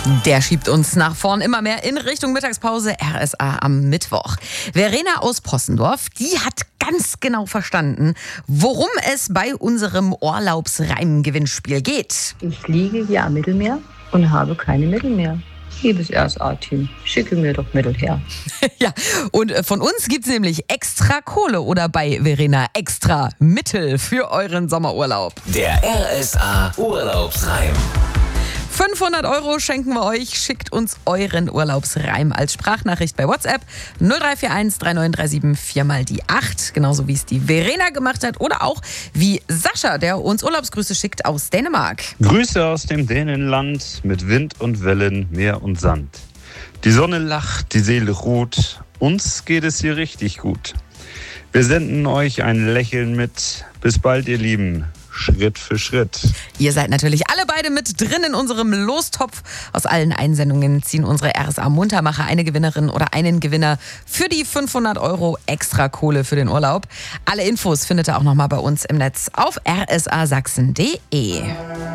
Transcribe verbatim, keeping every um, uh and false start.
Der schiebt uns nach vorn immer mehr in Richtung Mittagspause. R S A am Mittwoch. Verena aus Possendorf, die hat ganz genau verstanden, worum es bei unserem Urlaubsreim-Gewinnspiel geht. Ich liege hier am Mittelmeer und habe keine Mittel mehr. Liebes R S A-Team, schicke mir doch Mittel her. Ja, und von uns gibt's nämlich extra Kohle oder bei Verena extra Mittel für euren Sommerurlaub. Der R S A Urlaubsreim. fünfhundert Euro schenken wir euch. Schickt uns euren Urlaubsreim als Sprachnachricht bei WhatsApp null drei vier eins drei neun drei sieben vier mal die acht. Genauso wie es die Verena gemacht hat. Oder auch wie Sascha, der uns Urlaubsgrüße schickt aus Dänemark. Grüße aus dem Dänenland mit Wind und Wellen, Meer und Sand. Die Sonne lacht, die Seele ruht. Uns geht es hier richtig gut. Wir senden euch ein Lächeln mit. Bis bald, ihr Lieben. Schritt für Schritt. Ihr seid natürlich alle beide mit drin in unserem Lostopf. Aus allen Einsendungen ziehen unsere R S A-Muntermacher eine Gewinnerin oder einen Gewinner für die fünfhundert Euro extra Kohle für den Urlaub. Alle Infos findet ihr auch nochmal bei uns im Netz auf r s a sachsen punkt d e.